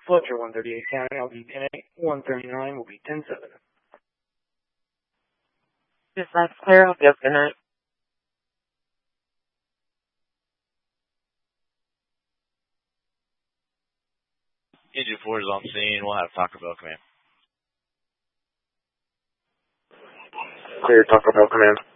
Fletcher 138 County, I'll be 10-8. 139 will be 10-7. Dispatch clear, I'll go good night. Engine 4 is on scene. We'll have Taco Bell command. Clear, Taco Bell command.